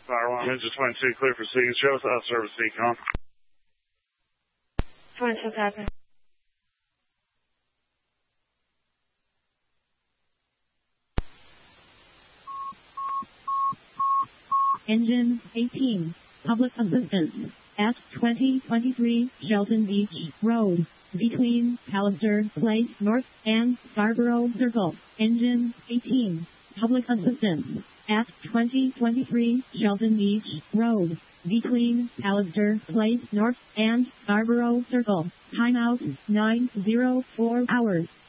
Fire 1, engine 22, clear for seeing. Show us out of service, Econ. 22,000. Engine 18, public assistance, at 2023 Shelton Beach Road, between Palliser Place North and Scarborough Circle. Engine 18, public assistance, at 2023 Shelton Beach Road, between Palliser Place North and Scarborough Circle. Timeout 904 hours.